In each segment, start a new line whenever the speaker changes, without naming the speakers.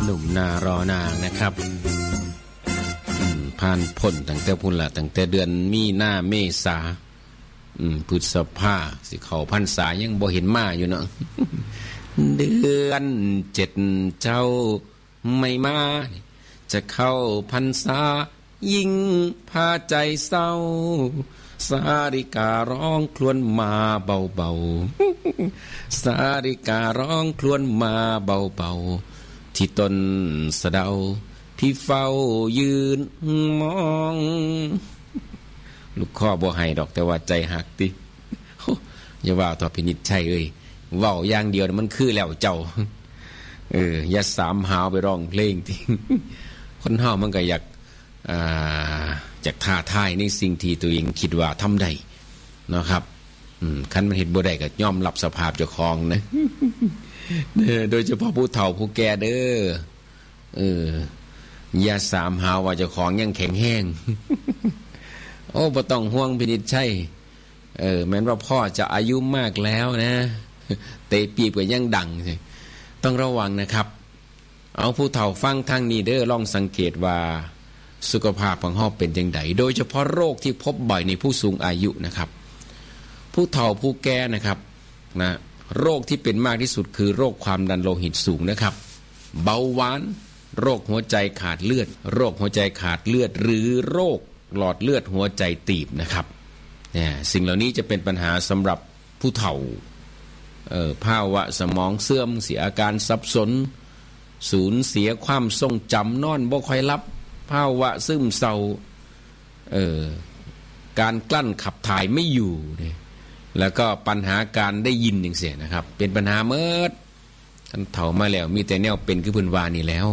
หนุ่มนารอนางนะครับผ่านพ้นตั้งแต่พุ่นละตั้งแต่เดือนมีนาเมษาพฤษภาสิเข้าพรรษายังบ่เห็นมาอยู่เนาะ เดือน7เจ้าไม่มาจะเข้าพรรษายิ่งพาใจเศร้าสาริการ้องครวญมาเบาๆสาริการ้องครวญมาเบาๆที่ต้นสะเดาพี่เฝ้ายืนมองลูกข้อบ่ให้ดอกแต่ว่าใจหักติอย่าว่าต่อพินิจใช่เอ้ยเว้าอย่างเดียวมันคือแล้วเจ้าอย่าสามหาวไปร้องเพลงติคนเฮามันก็อยากจากท้าทายในสิ่งที่ตัวเองคิดว่าทำได้นะครับคันมันเฮ็ดบ่ได้ก็ยอมรับสภาพเจ้าของนะ โดยเฉพาะผู้เฒ่าผู้แก่เด้ออย่าสามหาว่าเจ้าของยังแข็งแรงโอ้บ่ต้องห่วงพินิจชัยแม้ว่าพ่อจะอายุมากแล้วนะเตะปีบก็ยังดังต้องระวังนะครับเอาผู้เฒ่าฟังทางนี้เด้อลองสังเกตว่าสุขภาพของเฮาเป็นจังไดโดยเฉพาะโรคที่พบบ่อยในผู้สูงอายุนะครับผู้เฒ่าผู้แก่นะครับนะโรคที่เป็นมากที่สุดคือโรคความดันโลหิตสูงนะครับเบาหวานโรคหัวใจขาดเลือดโรคหัวใจขาดเลือดหรือโรคหลอดเลือดหัวใจตีบนะครับเนี่ยสิ่งเหล่านี้จะเป็นปัญหาสำหรับผู้เฒ่าภาวะสมองเสื่อมเสียอาการสับสนสูญเสียความทรงจำนอนบ่ค่อยหลับภาวะซึมเศร้าการกลั้นขับถ่ายไม่อยู่เนี่ยแล้วก็ปัญหาการได้ยินอย่างเสียนะครับเป็นปัญหาเมิดท่านเฒ่ามาแล้วมีแต่แนวเป็นคือเพิ่นว่านี่แล้ว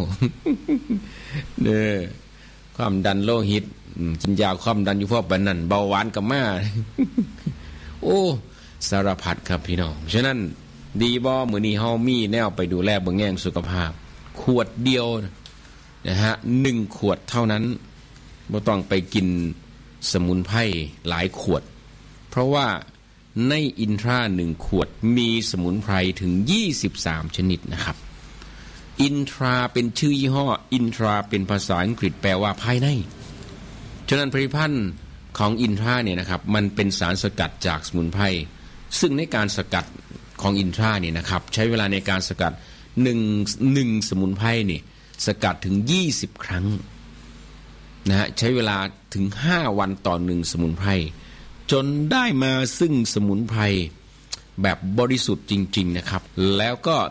ความดันโลหิตกินยาความดันอยู่พอปานนั้นเบาหวานก็มา โอ้สารพัดครับพี่น้องฉะนั้นดีบ่มื้อนี้เฮามีแนวไปดูแลเบิ่งแย่งสุขภาพขวดเดียวนะฮะ1ขวดเท่านั้นบ่ต้องไปกินสมุนไพรหลายขวดเพราะว่าในอินทรา1ขวดมีสมุนไพรถึง23ชนิดนะครับอินทราเป็นชื่อยี่ห้ออินทราเป็นภาษาอังกฤษแปลว่าภายในฉะนั้นผลิตภัณฑ์ของอินทราเนี่ยนะครับมันเป็นสารสกัดจากสมุนไพรซึ่งในการสกัดของอินทราเนี่ยนะครับใช้เวลาในการสกัด1สมุนไพรนี่สกัดถึง20ครั้งนะฮะใช้เวลาถึง5วันต่อ1สมุนไพรจนได้มาซึ่งสมุนไพรแบบบริสุทธิ์จริงๆนะครับแล้วก็